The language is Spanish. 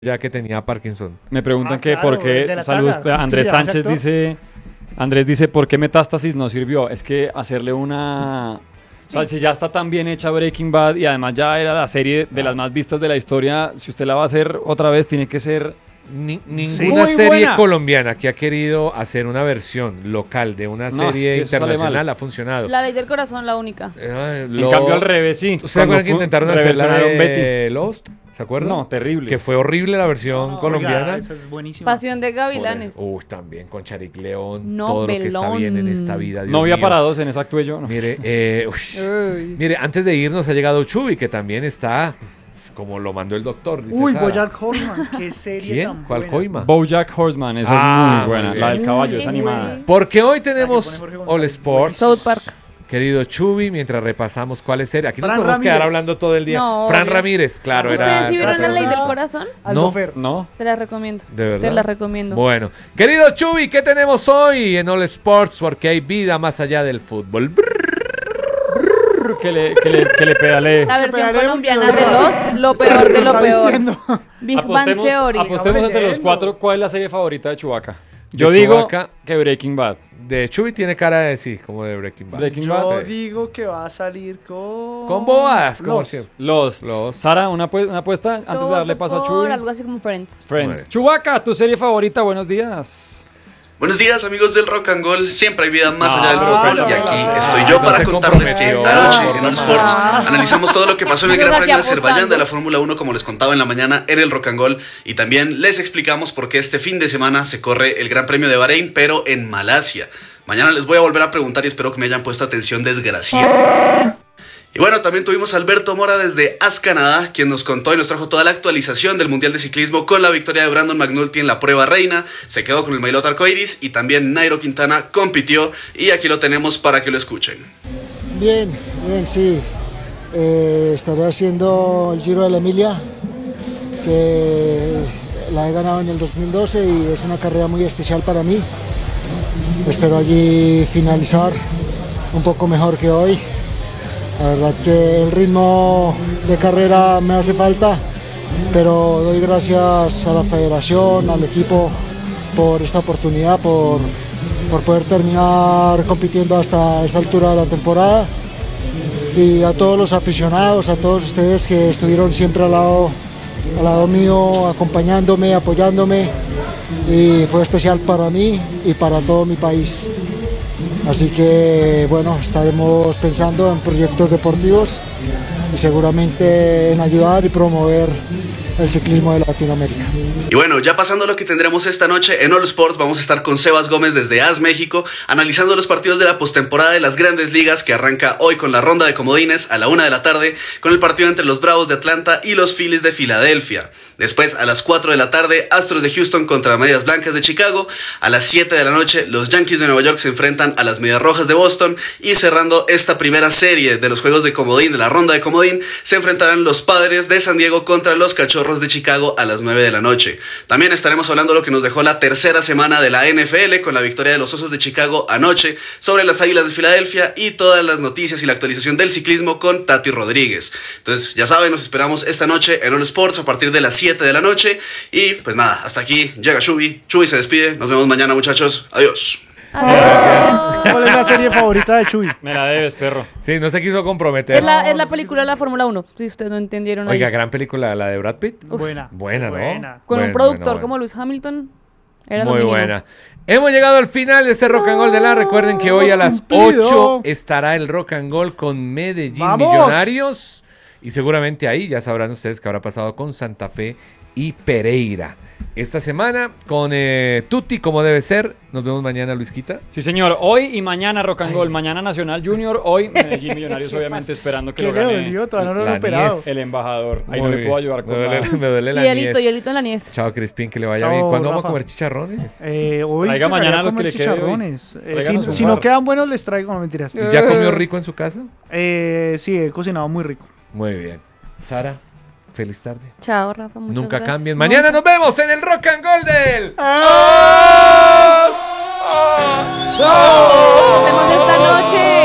ya que tenía Parkinson. Me preguntan que claro, por qué, de la saludos, saga. Andrés ¿Cómo se llama ese Sánchez actor? dice, Andrés dice, ¿por qué Metástasis no sirvió? Es que hacerle una... O sea, si ya está tan bien hecha Breaking Bad y además ya era la serie de las más vistas de la historia, si usted la va a hacer otra vez, tiene que ser... Ninguna Muy serie buena. colombiana que ha querido hacer una versión local de una No, es serie que eso sale internacional mal. ha funcionado. La ley del corazón, la única. En cambio, al revés, sí. ¿Ustedes se acuerdan que Cuando intentaron hacer la reversionaron de Lost? ¿Se acuerdan? No, terrible. Que fue horrible la versión colombiana. Oiga, esa es buenísima. Pasión de Por Gavilanes. eso. También con Charik León. No, todo lo que está bien en esta vida. Dios Novia mío. para dos, en esa actué yo. No. Mire, Uy. mire, antes de irnos ha llegado Chubi, que también está como lo mandó el doctor. Dice Uy, Sara. BoJack Horseman, qué serie ¿Quién? tan ¿Cuál buena. coima? BoJack Horseman, esa Ah, es muy buena. muy La del bien. caballo, es Sí, animada. sí. Porque hoy La que tenemos pone Jorge All González. Sports. South Park. Querido Chubi, mientras repasamos cuál es serie. Aquí nos Fran podemos quedar Ramírez. hablando todo el día. No, Fran obvio. Ramírez, claro, ¿Ustedes era. sí vieron la gracias ley del a- corazón? Aldo No. Fer. ¿No? Te la recomiendo. ¿De verdad? Te la recomiendo. Bueno, querido Chubi, ¿qué tenemos hoy en All Sports? Porque hay vida más allá del fútbol. Que le pedalee. La versión pedaleo, colombiana porque- de Lost, lo peor de lo Está peor. diciendo. Big Bang Apostemos, Theory. apostemos No, entre los leyendo. cuatro cuál es la serie favorita de Chewbacca. Yo De digo Chewbacca. que Breaking Bad. De Chubi tiene cara de sí, como de Breaking Bad. Breaking Yo Bad. digo que va a salir con... Con boas, como Lost. siempre. Los. Los. Sara, una apuesta antes Yo de darle voto paso a por Chuy. algo así como Friends. Muy Friends. bien. Chewbacca, tu serie favorita. Buenos días. Buenos días amigos del Rock and Roll, siempre hay vida más allá del No, fútbol no, y aquí no, estoy no, yo no para se contarles que comprometió, anoche por en All la Sports madre. analizamos todo lo que pasó en el Nosotros Gran Premio de aquí Azerbaiyán apostando. de la Fórmula 1 como les contaba en la mañana en el Rock and Roll y también les explicamos por qué este fin de semana se corre el Gran Premio de Bahrein pero en Malasia. Mañana les voy a volver a preguntar y espero que me hayan puesto atención desgraciada. Y bueno, también tuvimos a Alberto Mora desde AS Canadá, quien nos contó y nos trajo toda la actualización del Mundial de Ciclismo con la victoria de Brandon McNulty en la prueba reina, se quedó con el maillot arcoiris y también Nairo Quintana compitió y aquí lo tenemos para que lo escuchen. Bien, bien, sí. Estaré haciendo el Giro de la Emilia, que la he ganado en el 2012 y es una carrera muy especial para mí. Espero allí finalizar un poco mejor que hoy. La verdad que el ritmo de carrera me hace falta, pero doy gracias a la federación, al equipo por esta oportunidad, por poder terminar compitiendo hasta esta altura de la temporada y a todos los aficionados, a todos ustedes que estuvieron siempre al lado mío, acompañándome, apoyándome y fue especial para mí y para todo mi país. Así que bueno, estaremos pensando en proyectos deportivos y seguramente en ayudar y promover el ciclismo de Latinoamérica. Y bueno, ya pasando a lo que tendremos esta noche en All Sports, vamos a estar con Sebas Gómez desde AS México, analizando los partidos de la postemporada de las Grandes Ligas que arranca hoy con la ronda de comodines a la 1 de la tarde, con el partido entre los Bravos de Atlanta y los Phillies de Filadelfia. Después, a las 4 de la tarde, Astros de Houston contra Medias Blancas de Chicago. A las 7 de la noche, los Yankees de Nueva York se enfrentan a las Medias Rojas de Boston. Y cerrando esta primera serie de los juegos de comodín, de la ronda de comodín, se enfrentarán los Padres de San Diego contra los Cachorros de Chicago a las 9 de la noche. También estaremos hablando de lo que nos dejó la tercera semana de la NFL con la victoria de los Osos de Chicago anoche sobre las Águilas de Filadelfia y todas las noticias y la actualización del ciclismo con Tati Rodríguez. Entonces, ya saben, nos esperamos esta noche en All Sports a partir de las 7 de la noche. Y pues nada, hasta aquí llega Chubi. Chubi se despide. Nos vemos mañana, muchachos. Adiós. ¿Cuál es la serie favorita de Chuy? Me la debes, perro. Sí, no se quiso comprometer. Es la película de la Fórmula 1, si ustedes no entendieron. ahí. Oiga, gran película, la de Brad Pitt. Buena. Buena, ¿no? Buena. Con un Buena, productor buena, como buena. Lewis Hamilton. Era lo Muy mínimo. buena. Hemos llegado al final de este Rock and Roll de la. Recuerden que hoy a las cumplido. 8 estará el Rock and Roll con Medellín ¡Vamos! Millonarios. Y seguramente ahí ya sabrán ustedes qué habrá pasado con Santa Fe y Pereira. Esta semana con Tutti como debe ser. Nos vemos mañana, Luisquita. Sí, señor. Hoy y mañana Rock and Roll. Mañana Nacional Junior. Hoy Medellín Millonarios, obviamente esperando que ¿Qué lo le gane dolió? Todavía no lo la he operado. Nies. el embajador. Ahí no Muy le puedo bien. ayudar con Me duele, nada. me duele la Hielito, niez. hielito en la niez. Chao, Crispín, que le vaya Chao, bien. ¿Cuándo vamos a Rafa. comer chicharrones? Hoy Traiga tocaría mañana lo comer que le quede hoy. chicharrones. Tráiganos un Si no par. quedan buenos, les traigo, no mentiras. ¿Y ya comió rico en su casa? Sí, he cocinado muy rico. Muy bien. Sara, feliz tarde. Chao, Rafa. Muchas Nunca gracias. cambien. Mañana nos vemos en el Rock and Roll del. Nos vemos esta noche.